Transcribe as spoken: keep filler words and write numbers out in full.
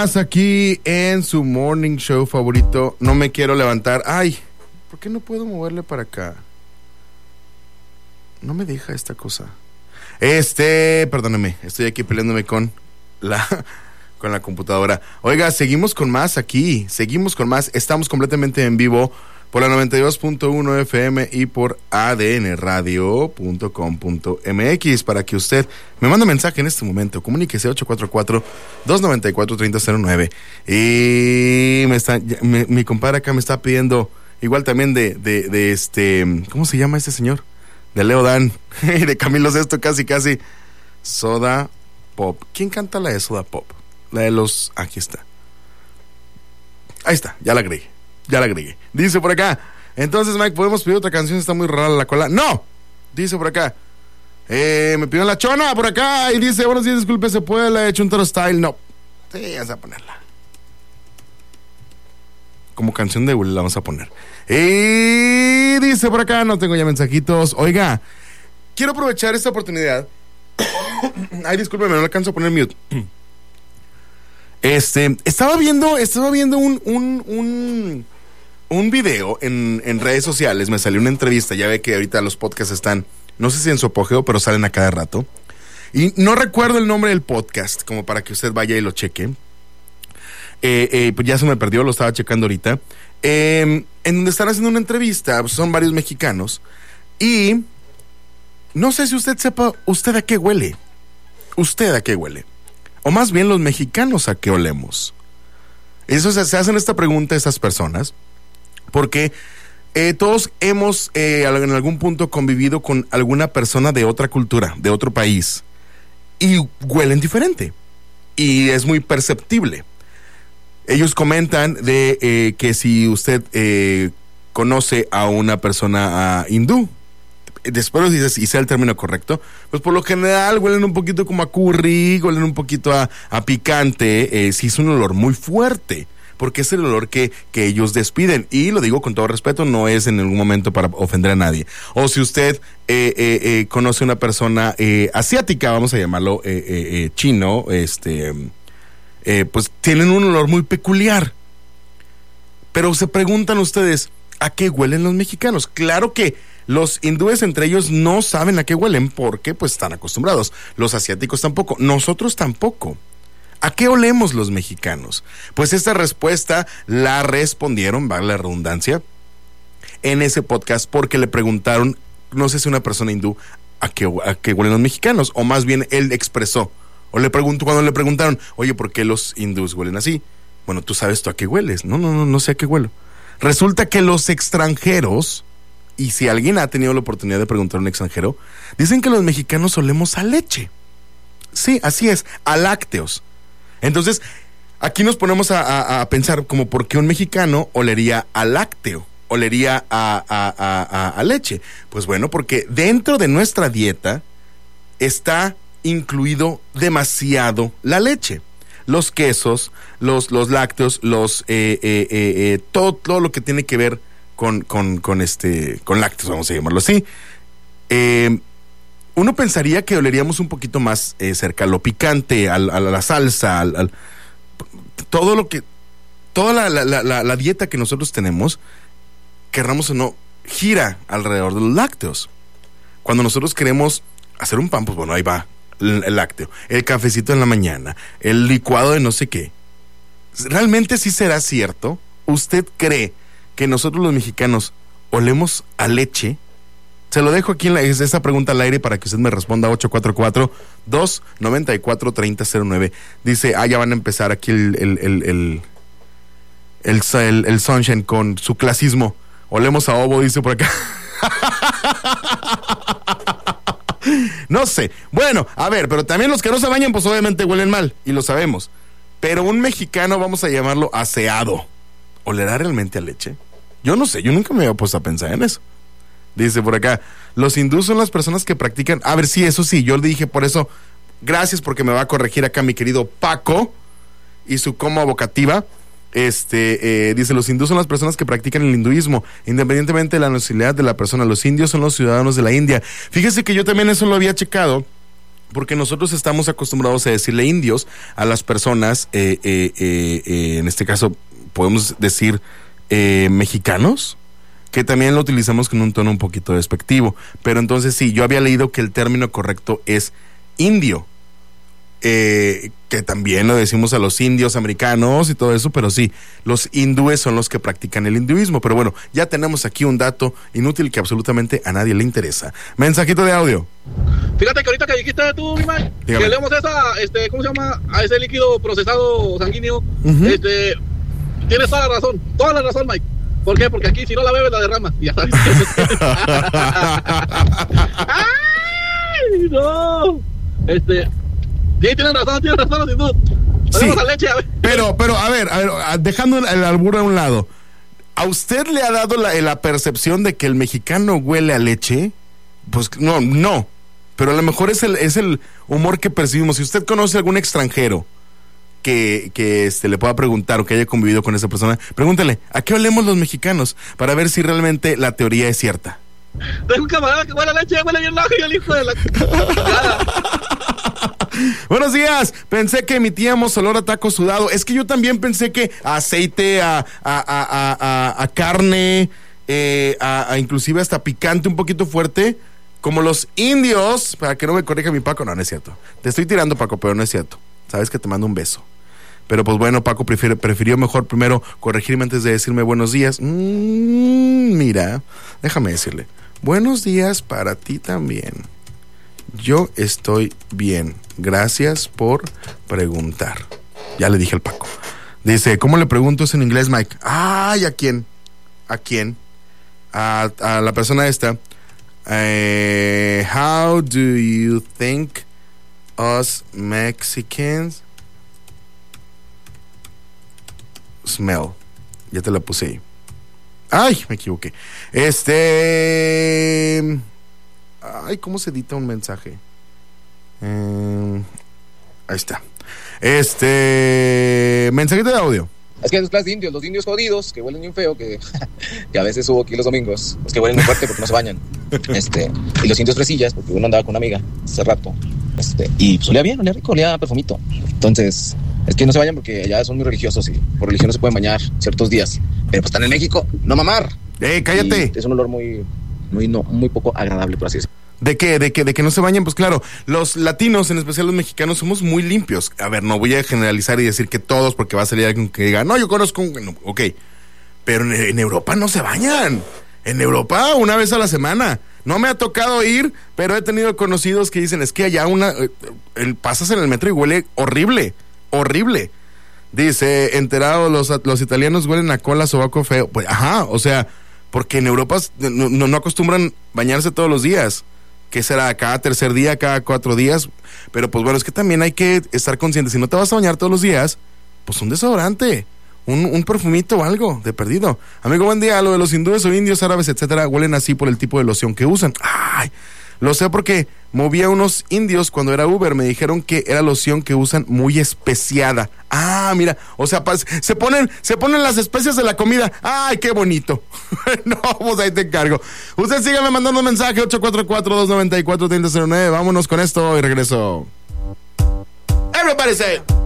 Aquí en su morning show favorito. No me quiero levantar. Ay, ¿por qué no puedo moverle para acá? No me deja esta cosa. Este, perdóneme, estoy aquí peleándome con la con la computadora. Oiga, seguimos con más aquí, seguimos con más. Estamos completamente en vivo por la noventa y dos punto uno F M y por A D N radio punto com punto M X para que usted me mande mensaje en este momento. Comuníquese ocho cuatro cuatro, dos nueve cuatro, tres cero cero nueve. Y me está, mi, mi compadre acá me está pidiendo igual también de, de, de este, ¿cómo se llama este señor? De Leo Dan y de Camilo Sesto, casi casi. Soda Pop. ¿Quién canta la de Soda Pop? La de los, aquí está. Ahí está, ya la agregué. Ya la agregué. Dice por acá. Entonces, Mike, ¿podemos pedir otra canción? Está muy rara la cola. ¡No! Dice por acá. Eh, me pidió la chona por acá. Y dice, buenos días, disculpe, ¿se puede la de Chuntaro Style? No. Sí, vamos a ponerla. Como canción de Will la vamos a poner. Y dice por acá, no tengo ya mensajitos. Oiga, quiero aprovechar esta oportunidad. Ay, discúlpeme, no alcanzo a poner mute. Este, estaba viendo, estaba viendo un, un, un, un video en, en redes sociales. Me salió una entrevista. Ya ve que ahorita los podcasts están, no sé si en su apogeo, pero salen a cada rato. Y no recuerdo el nombre del podcast, como para que usted vaya y lo cheque. Eh, eh, pues ya se me perdió, lo estaba checando ahorita. Eh, en donde están haciendo una entrevista, pues son varios mexicanos. Y no sé si usted sepa, ¿usted a qué huele? ¿Usted a qué huele? O más bien los mexicanos a qué olemos. Eso se, se hacen esta pregunta a estas personas porque eh, todos hemos eh, en algún punto convivido con alguna persona de otra cultura, de otro país, y huelen diferente y es muy perceptible. Ellos comentan de eh, que si usted eh, conoce a una persona uh, hindú, después dices, y sea el término correcto, pues por lo general huelen un poquito como a curry, huelen un poquito a, a picante, eh, sí es un olor muy fuerte, porque es el olor que, que ellos despiden, y lo digo con todo respeto, no es en ningún momento para ofender a nadie. O si usted eh, eh, eh, conoce a una persona eh, asiática, vamos a llamarlo eh, eh, eh, chino, este, eh, pues tienen un olor muy peculiar. Pero se preguntan ustedes, ¿a qué huelen los mexicanos? Claro que los hindúes entre ellos no saben a qué huelen porque pues están acostumbrados. Los asiáticos tampoco, nosotros tampoco. ¿A qué olemos los mexicanos? Pues esta respuesta la respondieron, vale la redundancia, en ese podcast porque le preguntaron, no sé si una persona hindú, ¿a qué, a qué huelen los mexicanos? O más bien él expresó, o le preguntó cuando le preguntaron, oye, ¿por qué los hindúes huelen así? Bueno, ¿tú sabes tú a qué hueles? No, no, no, no sé a qué huelo. Resulta que los extranjeros, y si alguien ha tenido la oportunidad de preguntar a un extranjero, dicen que los mexicanos olemos a leche. Sí, así es, a lácteos. Entonces, aquí nos ponemos a, a, a pensar como por qué un mexicano olería a lácteo, olería a, a, a, a, a leche. Pues bueno, porque dentro de nuestra dieta está incluido demasiado la leche. Los quesos, los, los lácteos, los eh, eh, eh, eh, todo, todo lo que tiene que ver con, con, con este, con lácteos, vamos a llamarlo así. Eh, uno pensaría que oleríamos un poquito más eh, cerca a lo picante, al, a la salsa, al, al, todo lo que, toda la, la, la, la dieta que nosotros tenemos, querramos o no, gira alrededor de los lácteos. Cuando nosotros queremos hacer un pan, pues bueno, ahí va el, el lácteo, el cafecito en la mañana, el licuado de no sé qué. ¿Realmente sí será cierto? ¿Usted cree que nosotros los mexicanos olemos a leche? Se lo dejo aquí en la, esa pregunta al aire para que usted me responda. Ocho cuatro cuatro, dos nueve cuatro, tres cero cero nueve. Dice, ah, ya van a empezar aquí el el el el, el, el, el Sunshine con su clasismo. Olemos a ovo, dice por acá. No sé. Bueno, a ver, pero también los que no se bañan, pues obviamente huelen mal, y lo sabemos. Pero un mexicano, vamos a llamarlo aseado, ¿olerá realmente a leche? Yo no sé, yo nunca me había puesto a pensar en eso. Dice por acá, los hindús son las personas que practican... A ver, sí, eso sí, yo le dije por eso, gracias porque me va a corregir acá mi querido Paco y su coma vocativa. Este, eh, dice, los hindús son las personas que practican el hinduismo, independientemente de la nacionalidad de la persona. Los indios son los ciudadanos de la India. Fíjese que yo también eso lo había checado, porque nosotros estamos acostumbrados a decirle indios a las personas, eh, eh, eh, eh, en este caso podemos decir eh, mexicanos, que también lo utilizamos con un tono un poquito despectivo. Pero entonces sí, yo había leído que el término correcto es indio, eh, que también lo decimos a los indios americanos y todo eso, pero sí, los hindúes son los que practican el hinduismo. Pero bueno, ya tenemos aquí un dato inútil que absolutamente a nadie le interesa. Mensajito de audio. Fíjate que ahorita que dijiste tú, mi man, que leemos esa, este, ¿cómo se llama? A ese líquido procesado sanguíneo, uh-huh. este, tienes toda la razón, toda la razón, Mike. ¿Por qué? Porque aquí si no la bebes la derramas. Ya sabes. ¡Ay, no! Este, sí, tienes razón, tienes razón, sin duda. Sí, a leche, a ver. Pero, pero, a ver, a ver, dejando el albur a un lado, ¿a usted le ha dado la, la percepción de que el mexicano huele a leche? Pues no, no. Pero a lo mejor es el, es el humor que percibimos. Si usted conoce a algún extranjero que, que este, le pueda preguntar o que haya convivido con esa persona, pregúntale, ¿a qué olemos los mexicanos? Para ver si realmente la teoría es cierta. Tengo un camarada que huele a leche, huele bien lajo y el hijo de la... Buenos días, pensé que emitíamos olor a taco sudado. Es que yo también pensé que a aceite, a, a, a, a, a carne, eh, a, a inclusive hasta picante un poquito fuerte, como los indios, para que no me corrija mi Paco. No, no es cierto. Te estoy tirando, Paco, pero no es cierto. Sabes que te mando un beso. Pero pues bueno, Paco prefiere, prefirió mejor primero corregirme antes de decirme buenos días. Mm, mira, déjame decirle, buenos días para ti también. Yo estoy bien. Gracias por preguntar. Ya le dije al Paco. Dice, ¿cómo le pregunto eso en inglés, Mike? Ay, ¿a quién? ¿A quién? A, a la persona esta. Uh, how do you think us Mexicans smell? Ya te la puse ahí. Ay, me equivoqué. Este... Ay, ¿cómo se edita un mensaje? Eh, ahí está. Este... Mensajito de audio. Es que hay dos clases de indios, los indios jodidos, que huelen bien feo, que, que a veces subo aquí los domingos, los que huelen muy fuerte porque no se bañan. Este, y los indios fresillas, porque uno andaba con una amiga hace rato. Este, y pues olía bien, olía rico, olía perfumito. Entonces, es que no se bañan porque allá son muy religiosos y por religión no se pueden bañar ciertos días. Pero pues están en México, no mamar. ¡Eh, cállate! Y es un olor muy, muy, no, muy poco agradable, por así decirlo. ¿De qué? ¿De qué? ¿De que no se bañan? Pues claro, los latinos, en especial los mexicanos, somos muy limpios. A ver, no voy a generalizar y decir que todos, porque va a salir alguien que diga, no, yo conozco un... No, ok, pero en, en Europa no se bañan. En Europa una vez a la semana. No me ha tocado ir, pero he tenido conocidos que dicen, es que allá una... El, pasas en el metro y huele horrible, horrible. Dice, enterado, los, los italianos huelen a cola, sobaco feo. Pues, ajá, o sea, porque en Europa no, no, no acostumbran bañarse todos los días. ¿Qué será? Cada tercer día, cada cuatro días. Pero pues bueno, es que también hay que estar conscientes. Si no te vas a bañar todos los días, pues un desodorante, un, un perfumito o algo de perdido. Amigo, buen día. Lo de los hindúes o indios, árabes, etcétera, huelen así por el tipo de loción que usan. Ay, lo sé porque moví a unos indios cuando era Uber. Me dijeron que era loción que usan muy especiada. Ah, mira, o sea, se ponen, se ponen las especias de la comida. Ay, qué bonito. No, pues ahí te encargo. Usted sígame mandando mensaje ocho cuatro cuatro, dos nueve cuatro, tres cero cero nueve. Vámonos con esto y regreso. Everybody say it.